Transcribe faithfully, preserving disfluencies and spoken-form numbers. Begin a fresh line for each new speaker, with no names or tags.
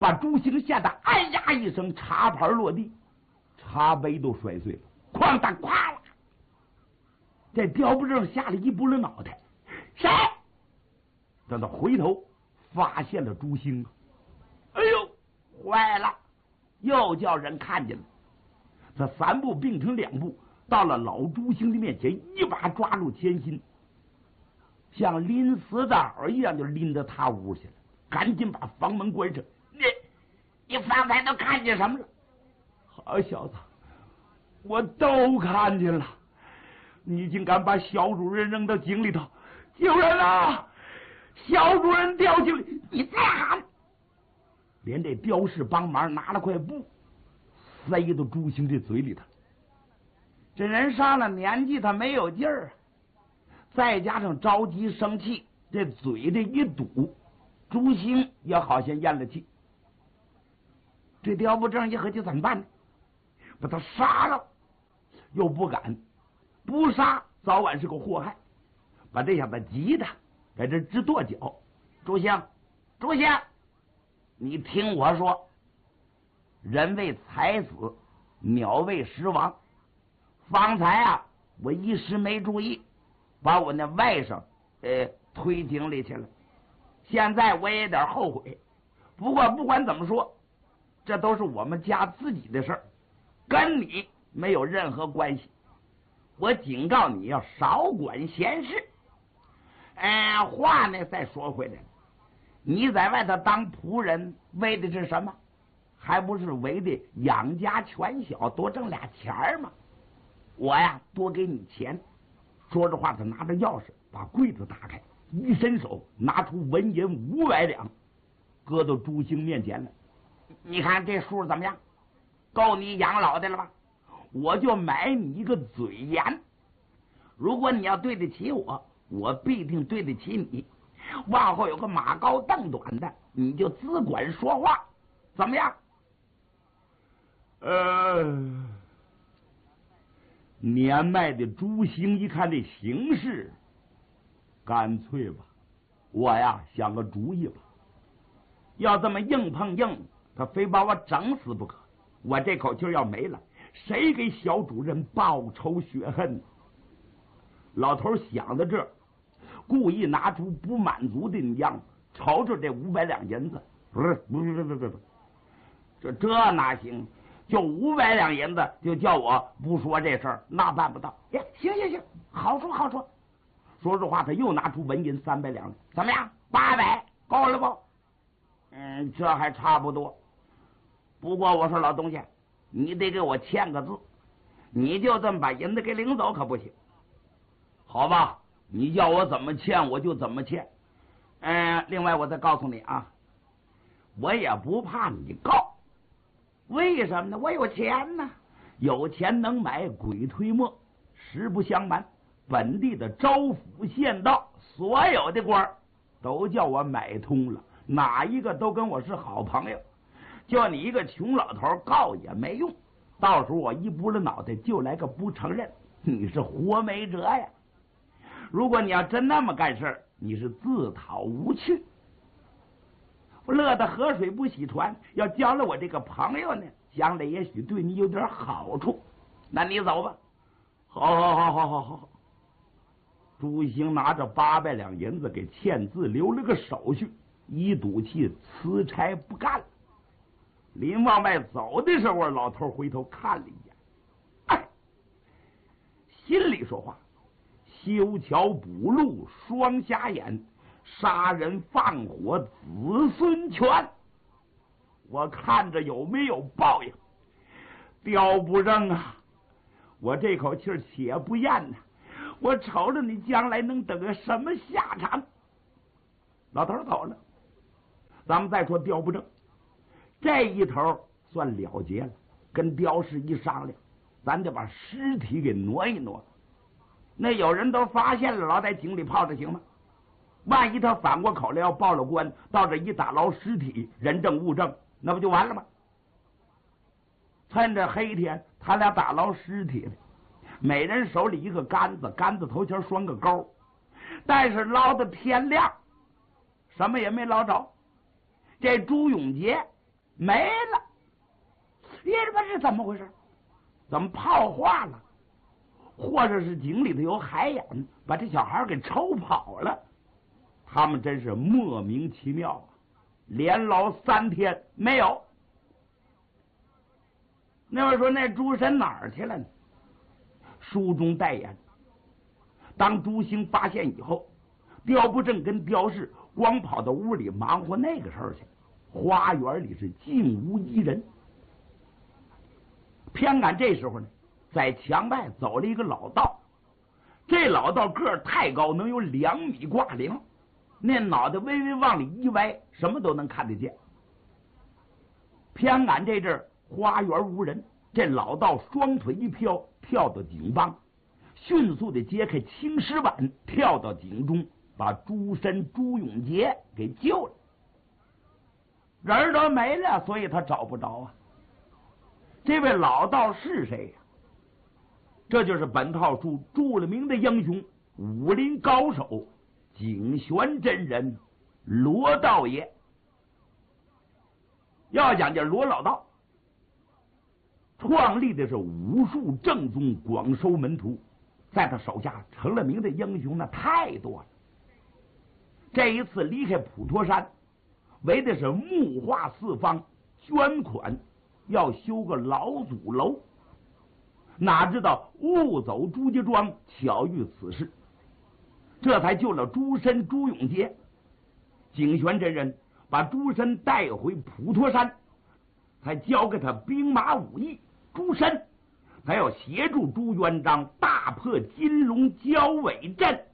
把朱兴吓得哎呀一声，茶盘落地，茶杯都摔碎了，哐当咵啦！这刁不正吓了一拨了脑袋，谁？等他回头发现了朱兴，哎呦，坏了，又叫人看见了。他三步并成两步，到了老朱兴的面前，一把抓住前心，像拎死枣一样就拎到他屋去了，赶紧把房门关上。你你方才都看见什么了？好小子，我都看见了。你竟敢把小主人扔到井里头！救人啊！小主人掉井里！你再喊！连这刁士帮忙拿了块布塞到朱兴这嘴里头。这人上了年纪，他没有劲儿，再加上着急生气，这嘴这一堵，朱兴也好像咽了气。这刁不正一合计怎么办呢？把他杀了又不敢，不杀早晚是个祸害，把这下子急的在这直跺脚。朱兴，朱兴，你听我说，人为财死，鸟为食亡。方才啊，我一时没注意，把我那外甥呃推井里去了。现在我也有点后悔。不过不管怎么说，这都是我们家自己的事儿，跟你没有任何关系。我警告你要少管闲事。哎、呃，话呢再说回来，你在外头当仆人，为的是什么？还不是为的养家全小，多挣俩钱儿吗？我呀，多给你钱。说着话，他拿着钥匙把柜子打开，一伸手拿出纹银五百两，搁到朱兴面前了。你看这数怎么样？够你养老的了吧？我就买你一个嘴严。如果你要对得起我，我必定对得起你。往后有个马高凳短的，你就只管说话，怎么样？呃。年迈的朱兴一看这形势，干脆吧，我呀想个主意吧。要这么硬碰硬，他非把我整死不可。我这口气要没了，谁给小主人报仇雪恨呢？老头想到这儿，故意拿出不满足的样子，瞅瞅这五百两银子，不是不是不是不是，这这哪行？就五百两银子，就叫我不说这事儿，那办不到。呀，行行行，好说好说。说实话，他又拿出纹银三百两，怎么样？八百够了不？嗯，这还差不多。不过我说老东西，你得给我签个字，你就这么把银子给领走可不行。好吧，你叫我怎么签我就怎么签。嗯，另外我再告诉你啊，我也不怕你告。为什么呢？我有钱呢，有钱能买鬼推磨。实不相瞒，本地的州府县道所有的官都叫我买通了，哪一个都跟我是好朋友。就你一个穷老头告也没用，到时候我一拨了脑袋就来个不承认，你是活没辙呀。如果你要真那么干事，你是自讨无趣。我乐得河水不洗船，要交了我这个朋友呢，将来也许对你有点好处。那你走吧。好好好好好好。朱兴拿着八百两银子给签字，留了个手续，一赌气辞差不干了。临往外走的时候，老头回头看了一眼，哎，心里说话：修桥补路双瞎眼，杀人放火子孙全。我看着有没有报应。刁不正啊，我这口气且不咽呢，我瞅着你将来能得个什么下场。老头走了，咱们再说刁不正。这一头算了结了，跟刁氏一商量，咱就把尸体给挪一挪。那有人都发现了，老在井里泡着行吗？万一他反过口来要报了官，到这一打捞尸体，人证物证，那不就完了吗？趁着黑天，他俩打捞尸体了，每人手里一个杆子，杆子头前拴个钩，但是捞到天亮，什么也没捞着。这朱永杰没了。你这不是怎么回事？怎么泡化了？或者是井里头有海眼，把这小孩给抽跑了？他们真是莫名其妙啊！连捞三天没有。那位说那朱神哪儿去了呢？书中代言，当朱兴发现以后，刁不正跟刁氏光跑到屋里忙活那个事儿去，花园里是尽无一人。偏赶这时候呢，在墙外走了一个老道，这老道个儿太高，能有两米挂零，那脑袋微微往里一歪，什么都能看得见。偏赶这阵儿花园无人，这老道双腿一飘，跳到井帮，迅速的揭开青石板，跳到井中，把朱深、朱永杰给救了。人都没了，所以他找不着啊。这位老道是谁呀、啊？这就是本套书著了名的英雄，武林高手景玄真人罗道爷。要讲这罗老道，创立的是武术正宗，广收门徒，在他手下成了名的英雄那太多了。这一次离开普陀山，为的是募化四方，捐款要修个老祖楼。哪知道误走朱家庄，巧遇此事，这才救了朱深、朱永杰。景玄真人把朱深带回普陀山，才交给他兵马武艺。朱深他要协助朱元璋大破金龙交尾阵。